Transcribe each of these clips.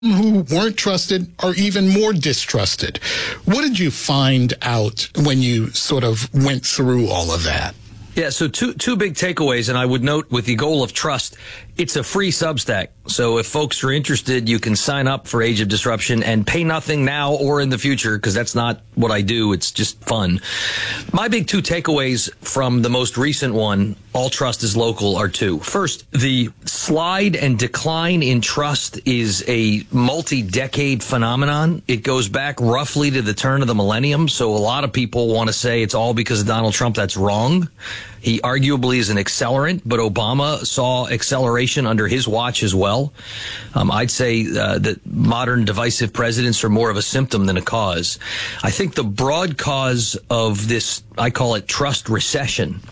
who weren't trusted are even more distrusted. What did you find out when you sort of went through all of that? Yeah, so two big takeaways, and I would note with the goal of trust, it's a free Substack. So if folks are interested, you can sign up for Age of Disruption and pay nothing now or in the future, because that's not what I do. It's just fun. My big two takeaways from the most recent one, All Trust is Local, are two. First, the slide and decline in trust is a multi-decade phenomenon. It goes back roughly to the turn of the millennium. So a lot of people want to say it's all because of Donald Trump. That's wrong. He arguably is an accelerant, but Obama saw acceleration under his watch as well. I'd say that modern divisive presidents are more of a symptom than a cause. I think the broad cause of this, I call it trust recession,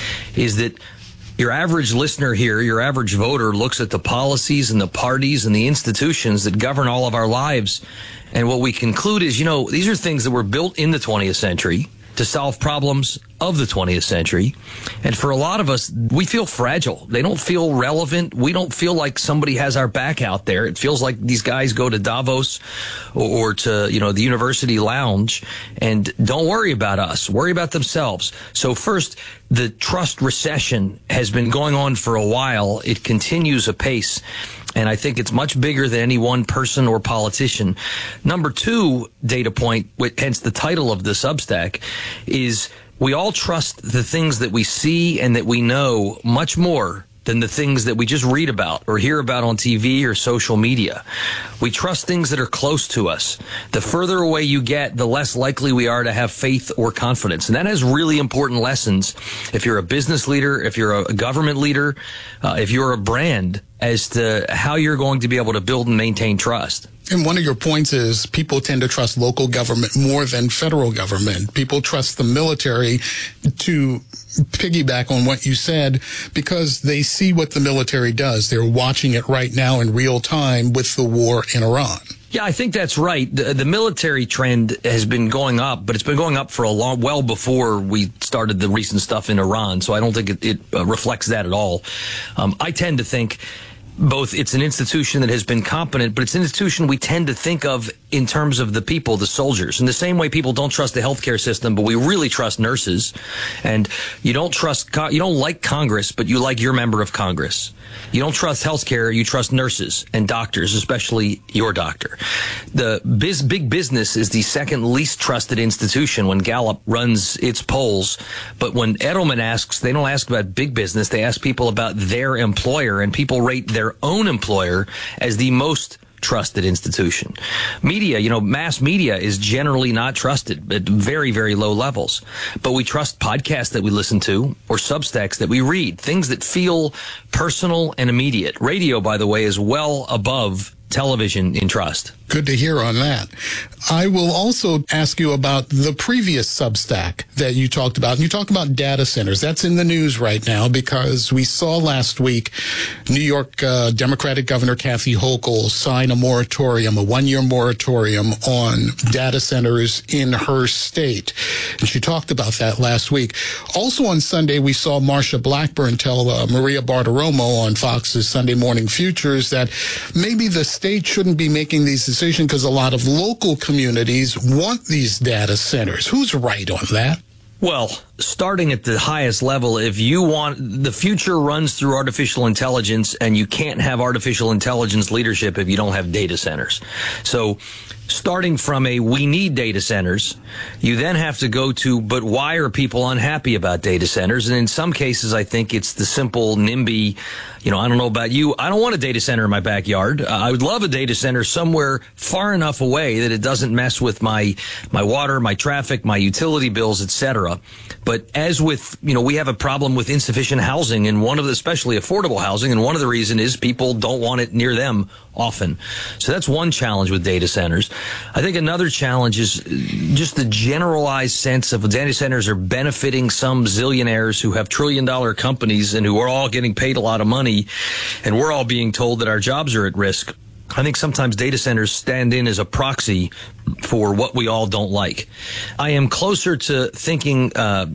is that your average listener here, your average voter, looks at the policies and the parties and the institutions that govern all of our lives. And what we conclude is, these are things that were built in the 20th century to solve problems of the 20th century. And for a lot of us, we feel fragile. They don't feel relevant. We don't feel like somebody has our back out there. It feels like these guys go to Davos or to, the university lounge and don't worry about us, worry about themselves. So first, the trust recession has been going on for a while. It continues apace. And I think it's much bigger than any one person or politician. Number two data point, hence the title of the Substack, is we all trust the things that we see and that we know much more than the things that we just read about or hear about on TV or social media. We trust things that are close to us. The further away you get, the less likely we are to have faith or confidence. And that has really important lessons if you're a business leader, if you're a government leader, if you're a brand, as to how you're going to be able to build and maintain trust. And one of your points is people tend to trust local government more than federal government. People trust the military, to piggyback on what you said, because they see what the military does. They're watching it right now in real time with the war in Iran. Yeah, I think that's right. The military trend has been going up, but it's been going up for well before we started the recent stuff in Iran. So I don't think it reflects that at all. I tend to think both it's an institution that has been competent, but it's an institution we tend to think of in terms of the people, the soldiers. In the same way people don't trust the healthcare system, but we really trust nurses. And you don't like Congress, but you like your member of Congress. You don't trust healthcare, you trust nurses and doctors, especially your doctor. The big business is the second least trusted institution when Gallup runs its polls. But when Edelman asks, they don't ask about big business, they ask people about their employer, and people rate their own employer as the most trusted institution. Media, mass media is generally not trusted at very, very low levels. But we trust podcasts that we listen to or Substacks that we read, things that feel personal and immediate. Radio, by the way, is well above television in trust. Good to hear on that. I will also ask you about the previous Substack that you talked about. And you talked about data centers. That's in the news right now because we saw last week New York Democratic Governor Kathy Hochul sign a moratorium, a one-year moratorium on data centers in her state. And she talked about that last week. Also on Sunday, we saw Marsha Blackburn tell Maria Bartiromo on Fox's Sunday Morning Futures that maybe the state shouldn't be making these decisions because a lot of local communities want these data centers. Who's right on that? Well, starting at the highest level, if you want, the future runs through artificial intelligence, and you can't have artificial intelligence leadership if you don't have data centers. So starting from we need data centers, you then have to go to, but why are people unhappy about data centers? And in some cases, I think it's the simple NIMBY, I don't know about you. I don't want a data center in my backyard. I would love a data center somewhere far enough away that it doesn't mess with my water, my traffic, my utility bills, etc. But as with, we have a problem with insufficient housing, and especially affordable housing, and one of the reasons is people don't want it near them often. So that's one challenge with data centers. I think another challenge is just the generalized sense of data centers are benefiting some zillionaires who have trillion-dollar companies and who are all getting paid a lot of money, and we're all being told that our jobs are at risk. I think sometimes data centers stand in as a proxy for what we all don't like. I am closer to thinking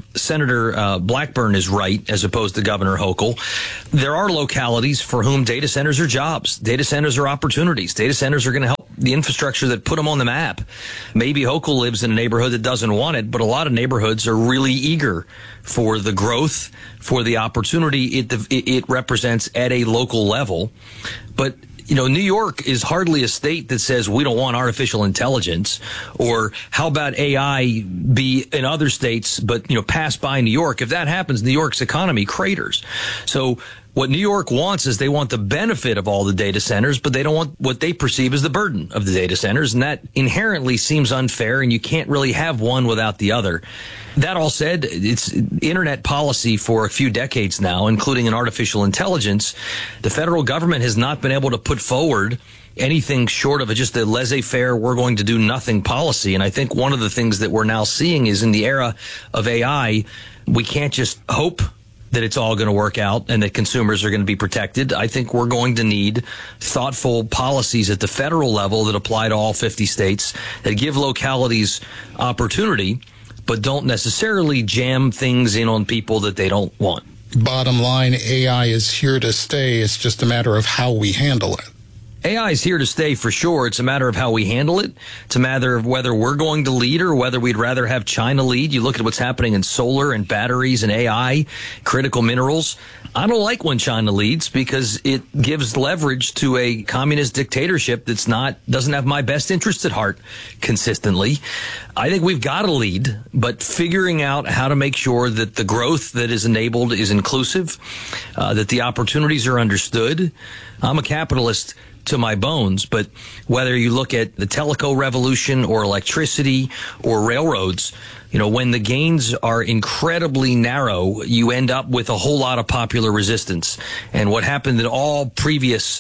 Senator Blackburn is right as opposed to Governor Hochul. There are localities for whom data centers are jobs. Data centers are opportunities. Data centers are going to help the infrastructure that put them on the map. Maybe Hochul lives in a neighborhood that doesn't want it, but a lot of neighborhoods are really eager for the growth, for the opportunity it represents at a local level. But New York is hardly a state that says we don't want artificial intelligence, or how about AI be in other states, but, pass by New York. If that happens, New York's economy craters. So what New York wants is they want the benefit of all the data centers, but they don't want what they perceive as the burden of the data centers. And that inherently seems unfair, and you can't really have one without the other. That all said, it's internet policy for a few decades now, including in artificial intelligence. The federal government has not been able to put forward anything short of just a laissez-faire, we're going to do nothing policy. And I think one of the things that we're now seeing is in the era of AI, we can't just hope that it's all going to work out and that consumers are going to be protected. I think we're going to need thoughtful policies at the federal level that apply to all 50 states, that give localities opportunity, but don't necessarily jam things in on people that they don't want. Bottom line, AI is here to stay. It's just a matter of how we handle it. AI is here to stay for sure. It's a matter of how we handle it. It's a matter of whether we're going to lead or whether we'd rather have China lead. You look at what's happening in solar and batteries and AI, critical minerals. I don't like when China leads because it gives leverage to a communist dictatorship doesn't have my best interests at heart consistently. I think we've got to lead, but figuring out how to make sure that the growth that is enabled is inclusive, that the opportunities are understood. I'm a capitalist to my bones, but whether you look at the teleco revolution or electricity or railroads, when the gains are incredibly narrow, you end up with a whole lot of popular resistance. And what happened in all previous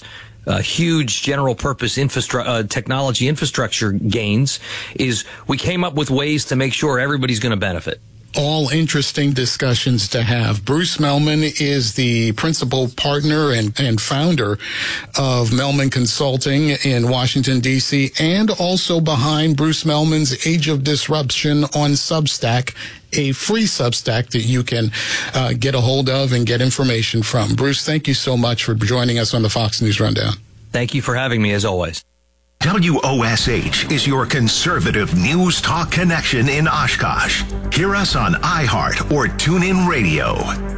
huge general purpose technology infrastructure gains is we came up with ways to make sure everybody's going to benefit. All interesting discussions to have. Bruce Mehlman is the principal partner and founder of Mehlman Consulting in Washington, D.C., and also behind Bruce Mehlman's Age of Disruption on Substack, a free Substack that you can get a hold of and get information from. Bruce, thank you so much for joining us on the Fox News Rundown. Thank you for having me, as always. WOSH is your conservative news talk connection in Oshkosh. Hear us on iHeart or TuneIn Radio.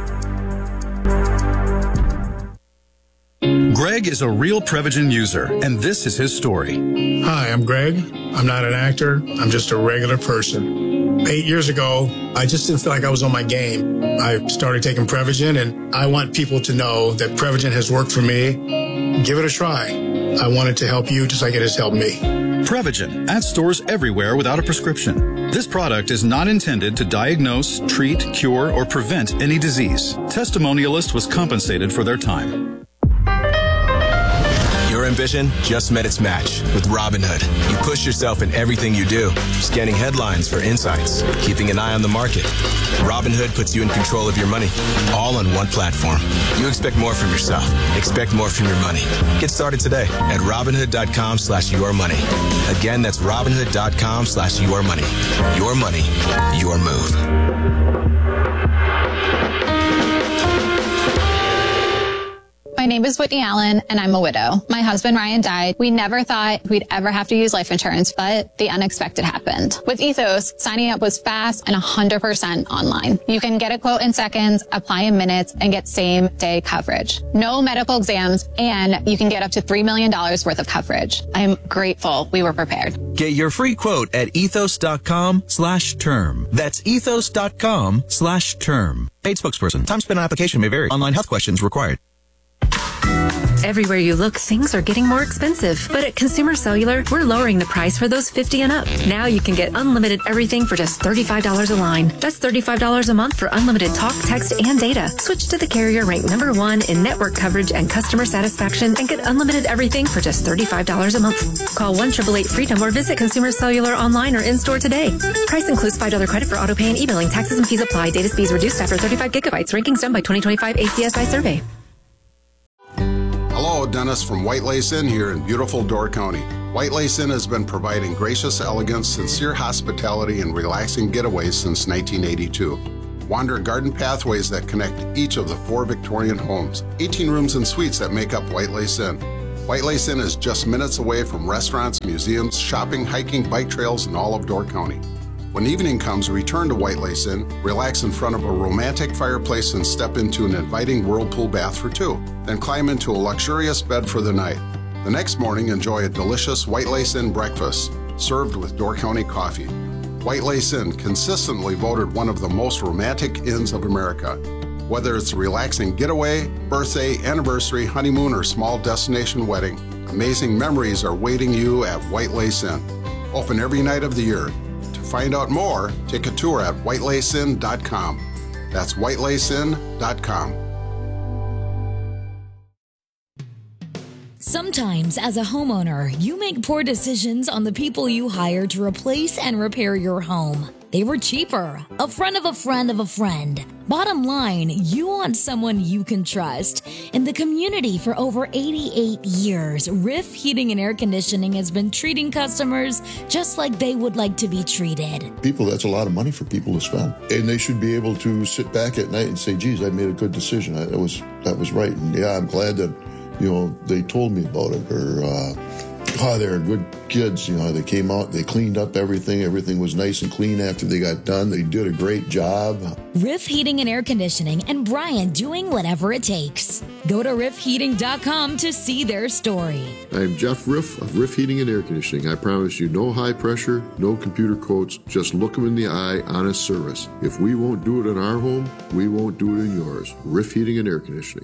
Greg is a real Prevagen user, and this is his story. Hi, I'm Greg. I'm not an actor. I'm just a regular person. 8 years ago, I just didn't feel like I was on my game. I started taking Prevagen, and I want people to know that Prevagen has worked for me. Give it a try. I wanted to help you just like it has helped me. Prevagen at stores everywhere without a prescription. This product is not intended to diagnose, treat, cure, or prevent any disease. Testimonialist was compensated for their time. Your ambition just met its match with Robinhood. You push yourself in everything you do, scanning headlines for insights, keeping an eye on the market. Robinhood puts you in control of your money, all on one platform. You expect more from yourself. Expect more from your money. Get started today at Robinhood.com/yourmoney. Again, that's Robinhood.com/yourmoney. Your money, your move. My name is Whitney Allen, and I'm a widow. My husband, Ryan, died. We never thought we'd ever have to use life insurance, but the unexpected happened. With Ethos, signing up was fast and 100% online. You can get a quote in seconds, apply in minutes, and get same-day coverage. No medical exams, and you can get up to $3 million worth of coverage. I am grateful we were prepared. Get your free quote at ethos.com/term. That's ethos.com/term. Paid spokesperson. Time spent on application may vary. Online health questions required. Everywhere you look, things are getting more expensive. But at Consumer Cellular, we're lowering the price for those 50 and up. Now you can get unlimited everything for just $35 a line. That's $35 a month for unlimited talk, text, and data. Switch to the carrier ranked #1 in network coverage and customer satisfaction and get unlimited everything for just $35 a month. Call 1-888-FREEDOM or visit Consumer Cellular online or in-store today. Price includes $5 credit for auto pay and e-billing. Taxes and fees apply. Data speeds reduced after 35 gigabytes. Rankings done by 2025 ACSI survey. Hello, Hello, Dennis from White Lace Inn here in beautiful Door County. White Lace Inn has been providing gracious elegance, sincere hospitality, and relaxing getaways since 1982. Wander garden pathways that connect each of the 4 Victorian homes, 18 rooms and suites that make up White Lace Inn. White Lace Inn is just minutes away from restaurants, museums, shopping, hiking, bike trails, and all of Door County. When evening comes, return to White Lace Inn, relax in front of a romantic fireplace, and step into an inviting whirlpool bath for 2. Then climb into a luxurious bed for the night. The next morning, enjoy a delicious White Lace Inn breakfast, served with Door County coffee. White Lace Inn, consistently voted one of the most romantic inns of America. Whether it's a relaxing getaway, birthday, anniversary, honeymoon, or small destination wedding, amazing memories are waiting you at White Lace Inn. Open every night of the year. To find out more, take a tour at whitelaceinn.com. That's whitelaceinn.com. Sometimes, as a homeowner, you make poor decisions on the people you hire to replace and repair your home. They were cheaper, a friend of a friend of a friend. Bottom line, you want someone you can trust. In the community for over 88 years, Riff Heating and Air Conditioning has been treating customers just like they would like to be treated. People, that's a lot of money for people to spend. And they should be able to sit back at night and say, geez, I made a good decision. That was right. And yeah, I'm glad that, they told me about it, or, they're good kids. They came out, they cleaned up everything. Everything was nice and clean after they got done. They did a great job. Riff Heating and Air Conditioning, and Brian doing whatever it takes. Go to riffheating.com to see their story. I'm Jeff Riff of Riff Heating and Air Conditioning. I promise you no high pressure, no computer quotes, just look them in the eye, honest service. If we won't do it in our home, we won't do it in yours. Riff Heating and Air Conditioning.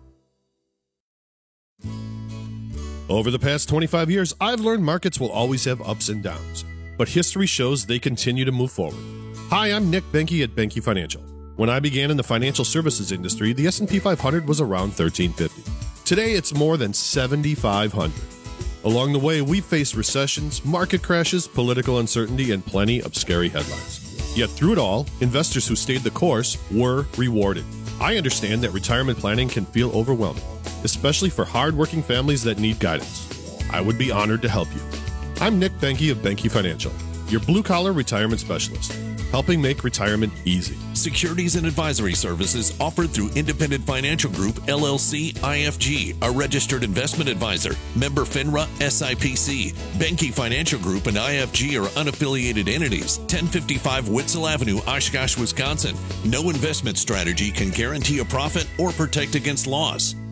Over the past 25 years, I've learned markets will always have ups and downs, but history shows they continue to move forward. Hi, I'm Nick Benke at Benke Financial. When I began in the financial services industry, the S&P 500 was around 1350. Today, it's more than 7,500. Along the way, we faced recessions, market crashes, political uncertainty, and plenty of scary headlines. Yet through it all, investors who stayed the course were rewarded. I understand that retirement planning can feel overwhelming, especially for hard-working families that need guidance. I would be honored to help you. I'm Nick Benke of Benke Financial, your blue-collar retirement specialist, helping make retirement easy. Securities and advisory services offered through Independent Financial Group, LLC, IFG, a registered investment advisor, member FINRA, SIPC. Benke Financial Group and IFG are unaffiliated entities. 1055 Witzel Avenue, Oshkosh, Wisconsin. No investment strategy can guarantee a profit or protect against loss.